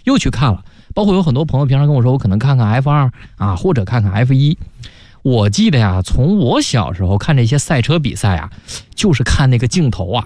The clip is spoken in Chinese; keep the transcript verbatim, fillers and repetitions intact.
又去看了。包括有很多朋友平常跟我说，我可能看看 F 二 啊，或者看看 F 一。我记得呀，从我小时候看这些赛车比赛啊，就是看那个镜头啊，